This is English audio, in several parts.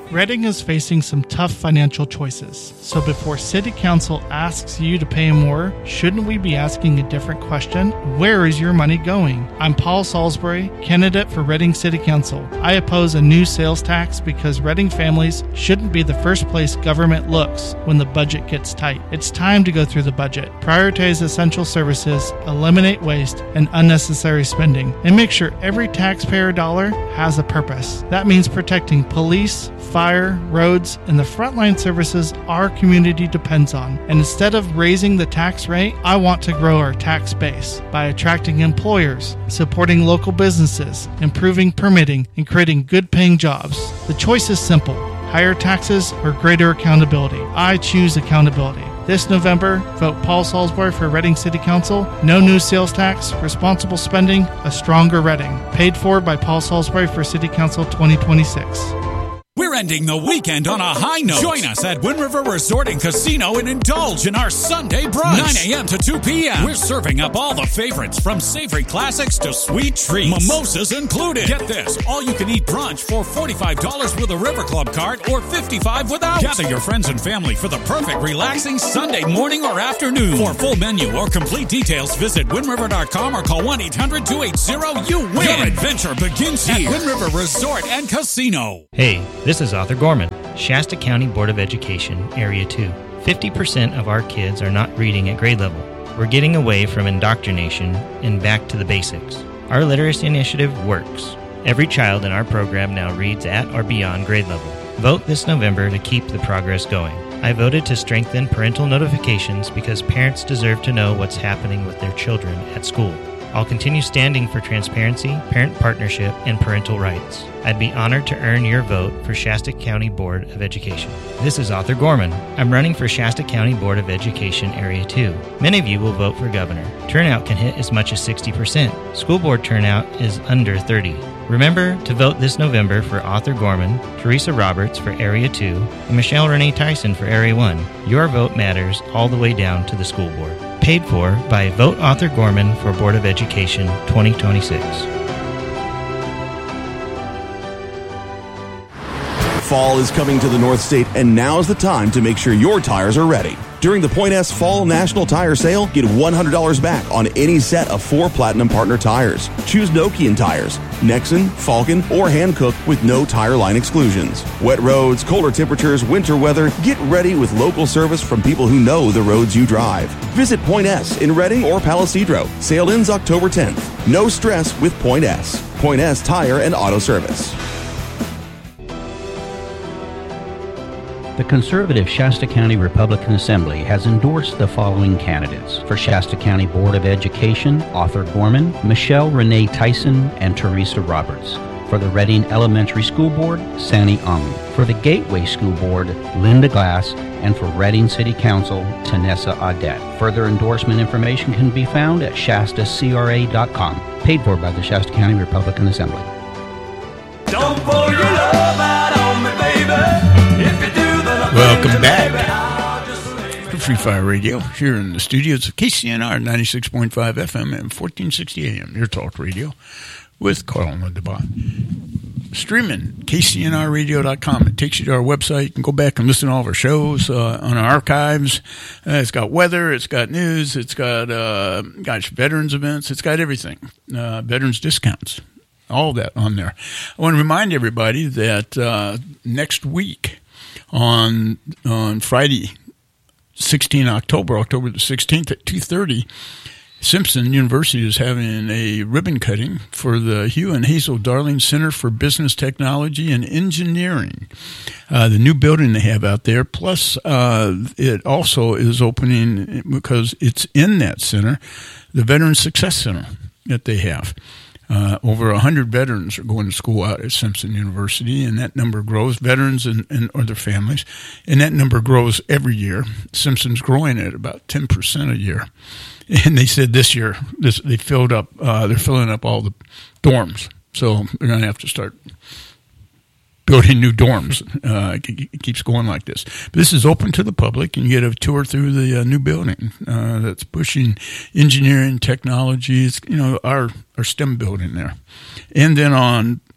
Reading is facing some tough financial choices. So before City Council asks you to pay more, shouldn't we be asking a different question? Where is your money going? I'm Paul Salisbury, candidate for Reading City Council. I oppose a new sales tax because Reading families shouldn't be the first place government looks when the budget gets tight. It's time to go through the budget, prioritize essential services, eliminate waste and unnecessary spending, and make sure every taxpayer dollar has a purpose. That means protecting police, fire, roads, and the frontline services our community depends on. And instead of raising the tax rate, I want to grow our tax base by attracting employers, supporting local businesses, improving permitting, and creating good-paying jobs. The choice is simple: higher taxes or greater accountability. I choose accountability. This November, vote Paul Salisbury for Reading City Council. No new sales tax, responsible spending, a stronger Reading. Paid for by Paul Salisbury for City Council 2026. We're ending the weekend on a high note. Join us at Wind River Resort and Casino and indulge in our Sunday brunch. 9 a.m. to 2 p.m. We're serving up all the favorites, from savory classics to sweet treats. Mimosas included. Get this, all-you-can-eat brunch for $45 with a River Club card or $55 without. Gather your friends and family for the perfect relaxing Sunday morning or afternoon. For full menu or complete details, visit windriver.com or call 1-800-280-YOU-WIN. Your adventure begins here at Wind River Resort and Casino. Hey, this is Arthur Gorman, Shasta County Board of Education, Area 2. 50% of our kids are not reading at grade level. We're getting away from indoctrination and back to the basics. Our literacy initiative works. Every child in our program now reads at or beyond grade level. Vote this November to keep the progress going. I voted to strengthen parental notifications because parents deserve to know what's happening with their children at school. I'll continue standing for transparency, parent partnership, and parental rights. I'd be honored to earn your vote for Shasta County Board of Education. This is Arthur Gorman. I'm running for Shasta County Board of Education Area 2. Many of you will vote for governor. Turnout can hit as much as 60%. School board turnout is under 30%. Remember to vote this November for Arthur Gorman, Teresa Roberts for Area 2, and Michelle Renee Tyson for Area 1. Your vote matters all the way down to the school board. Paid for by Vote Arthur Gorman for Board of Education 2026. Fall is coming to the North State, and now's the time to make sure your tires are ready. During the Point S Fall National Tire Sale, get $100 back on any set of 4 Platinum Partner tires. Choose Nokian tires, Nexen, Falcon, or Hankook with no tire line exclusions. Wet roads, colder temperatures, winter weather, get ready with local service from people who know the roads you drive. Visit Point S in Reading or Palisadro. Sale ends October 10th. No stress with Point S. Point S Tire and Auto Service. The conservative Shasta County Republican Assembly has endorsed the following candidates. For Shasta County Board of Education, Arthur Gorman, Michelle Renee Tyson, and Teresa Roberts. For the Reading Elementary School Board, Sani Ung. For the Gateway School Board, Linda Glass. And for Reading City Council, Tanessa Audette. Further endorsement information can be found at shastacra.com. Paid for by the Shasta County Republican Assembly. Don't pour your love out on me, baby. If you do, welcome back to Free Fire Radio here in the studios of KCNR 96.5 FM and 1460 AM, your talk radio with Carl and DeBot. Streaming KCNRradio.com. It takes you to our website. You can go back and listen to all of our shows on our archives. It's got weather, it's got news, it's got veterans events, it's got everything. Veterans discounts, all that on there. I want to remind everybody that next week, on Friday, October the 16th at 2:30, Simpson University is having a ribbon cutting for the Hugh and Hazel Darling Center for Business Technology and Engineering, the new building they have out there. Plus, it also is opening, because it's in that center, the Veterans Success Center that they have. Over 100 veterans are going to school out at Simpson University, and that number grows, veterans and their families, and that number grows every year. Simpson's growing at about 10% a year. And they said this year, they're filling up all the dorms. So they're going to have to start building new dorms. It keeps going like this. But this is open to the public, and you get a tour through the new building that's pushing engineering, technologies, our STEM building there. And then on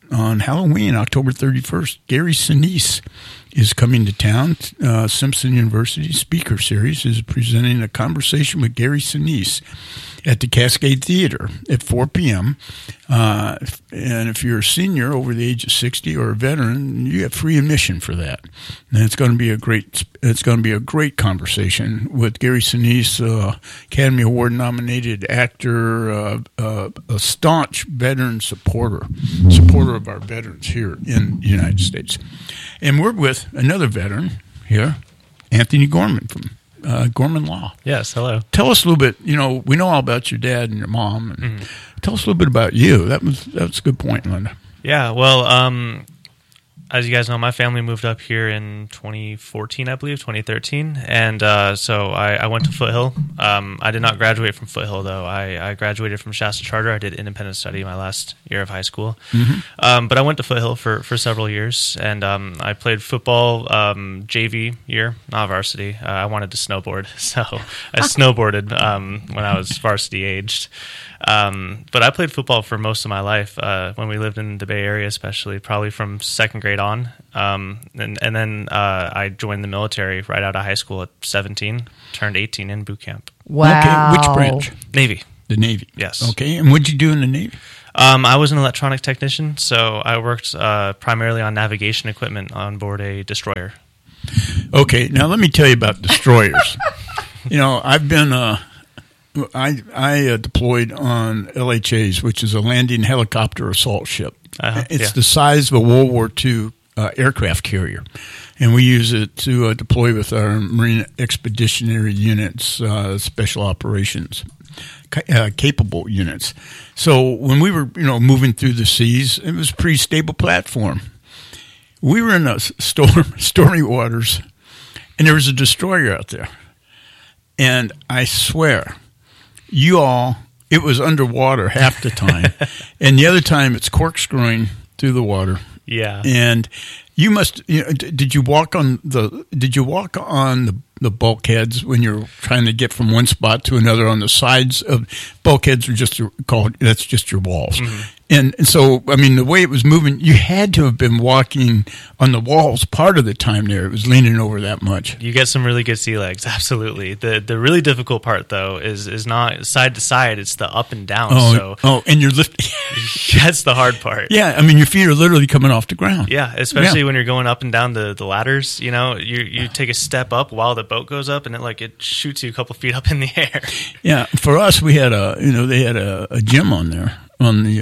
on Halloween, October 31st, Gary Sinise is coming to town. Simpson University Speaker Series is presenting a conversation with Gary Sinise at the Cascade Theater at 4 p.m. And if you're a senior over the age of 60 or a veteran, you get free admission for that. And it's going to be a great conversation with Gary Sinise, Academy Award nominated actor, a staunch veteran supporter of our veterans here in the United States. And we're with another veteran here, Anthony Gorman from Gorman Law. Yes, hello. Tell us a little bit. We know all about your dad and your mom. And tell us a little bit about you. That was a good point, Linda. Yeah, well, as you guys know, my family moved up here in 2014, I believe, 2013. And so I went to Foothill. I did not graduate from Foothill, though. I graduated from Shasta Charter. I did independent study my last year of high school. But I went to Foothill for several years, and I played football JV year, not varsity. I wanted to snowboard, so I snowboarded when I was varsity aged. But I played football for most of my life when we lived in the Bay Area, especially probably from second grade on. And then I joined the military right out of high school at 17, turned 18 in boot camp. Wow. Okay, which branch? Navy. The Navy. Yes. Okay, and what'd you do in the Navy? I was an electronic technician, so I worked primarily on navigation equipment on board a destroyer. Okay, now let me tell you about destroyers. I've been... I deployed on LHAs, which is a landing helicopter assault ship. It's the size of a World War II aircraft carrier, and we use it to deploy with our Marine Expeditionary Units, special operations capable units. So when we were, moving through the seas, it was a pretty stable platform. We were in a stormy waters, and there was a destroyer out there, and I swear. It was underwater half the time, and the other time it's corkscrewing through the water. Yeah, and you must. Did you walk on the bulkheads when you're trying to get from one spot to another? On the sides of bulkheads are just that's just your walls. Mm-hmm. And so, I mean, the way it was moving, you had to have been walking on the walls part of the time there. It was leaning over that much. You get some really good sea legs, absolutely. The really difficult part, though, is not side to side. It's the up and down. And you're lifting. That's the hard part. Yeah, I mean, your feet are literally coming off the ground. Yeah, especially when you're going up and down the ladders. You take a step up while the boat goes up, and it shoots you a couple feet up in the air. Yeah, for us, we had they had a gym on there. On the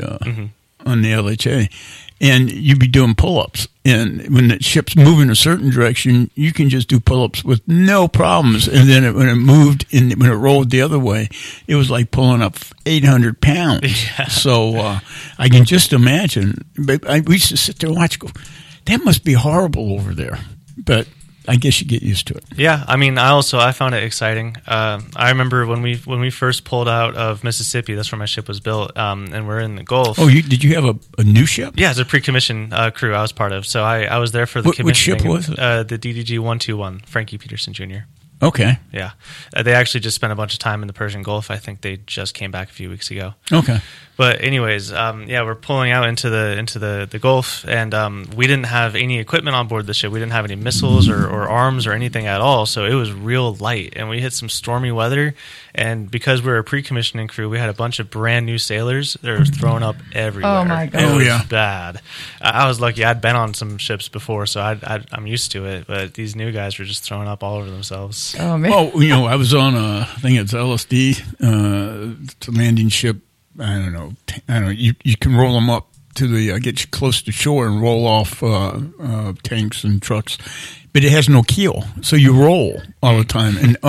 LHA, and you'd be doing pull-ups. And when the ship's moving a certain direction, you can just do pull-ups with no problems. And then when it rolled the other way, it was like pulling up 800 pounds. Yeah. So I can just imagine. But we used to sit there and watch. Go, that must be horrible over there. But I guess you get used to it. Yeah, I mean, I found it exciting. I remember when we first pulled out of Mississippi. That's where my ship was built, and we're in the Gulf. Oh, did you have a new ship? Yeah, it's a pre-commission crew I was part of. So I was there for the commissioning. Which ship was it? The DDG 121, Frankie Peterson Jr. Okay. Yeah, they actually just spent a bunch of time in the Persian Gulf. I think they just came back a few weeks ago. Okay. But anyways, we're pulling out into the Gulf, and we didn't have any equipment on board the ship. We didn't have any missiles or arms or anything at all, so it was real light. And we hit some stormy weather, and because we're a pre-commissioning crew, we had a bunch of brand new sailors that were thrown up everywhere. Oh my God! It was bad. I was lucky. I'd been on some ships before, so I'm used to it. But these new guys were just throwing up all over themselves. Oh man! Well, I was on I think it's LSD, it's a landing ship. I don't know. You can roll them up to get you close to shore and roll off tanks and trucks, but it has no keel, so you roll all the time. And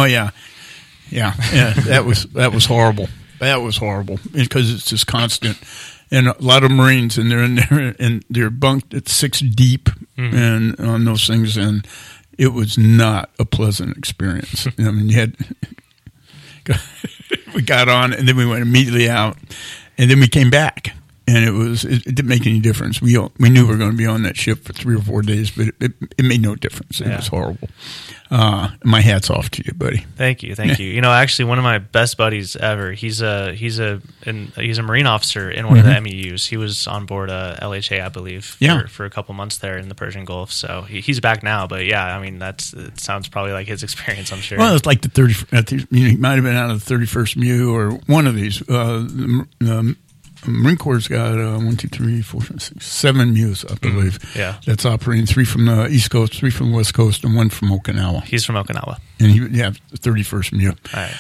that was horrible. That was horrible because it's just constant. And a lot of Marines, and they're in there, and they're bunked at 6 deep, and on those things, and it was not a pleasant experience. I mean, we got on, and then we went immediately out, and then we came back, And it didn't make any difference. We knew we were going to be on that ship for 3 or 4 days, but it made no difference. It was horrible. My hat's off to you, buddy. Thank you. You know, actually, one of my best buddies ever. He's a Marine officer in one of the MEUs. He was on board LHA, I believe, for a couple months there in the Persian Gulf. So he's back now. But yeah, I mean, it sounds probably like his experience. I'm sure. Well, it's like the 30. He might have been out of the 31st MEU or one of these. The Marine Corps' got 1, 2, 3, 4, 5, 6, 7 MEUs, I believe. Yeah, that's operating 3 from the East Coast, 3 from the West Coast, and 1 from Okinawa. He's from Okinawa, and the 31st MEU.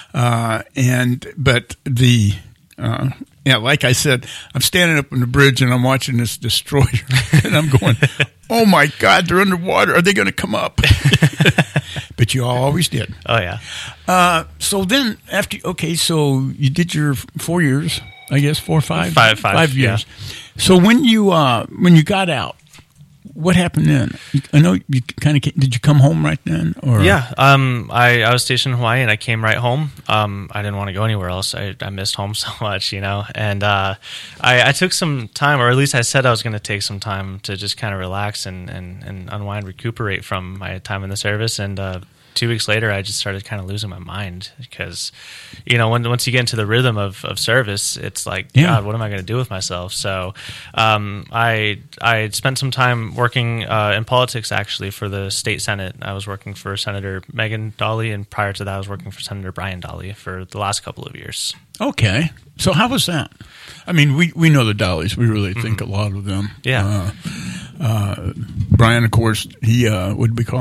Right. Like I said, I'm standing up on the bridge and I'm watching this destroyer, and I'm going, "Oh my God, they're underwater! Are they going to come up?" But you always did. Oh yeah. So then so you did your 4 years. I guess 4 or 5? 5 years. Yeah. So when you got out, what happened then? I know you kind of did you come home right then? Or? Yeah. I was stationed in Hawaii and I came right home. I didn't want to go anywhere else. I missed home so much, you know. And I took some time, or at least I said I was going to take some time to just kind of relax and unwind, recuperate from my time in the service. And 2 weeks later, I just started kind of losing my mind because, you know, once you get into the rhythm of service, it's like, God, what am I going to do with myself? So I spent some time working in politics, actually, for the state Senate. I was working for Senator Megan Dawley, and prior to that, I was working for Senator Brian Dawley for the last couple of years. Okay. So how was that? I mean, we know the Dawleys. We really think a lot of them. Yeah. Brian, of course, he would be called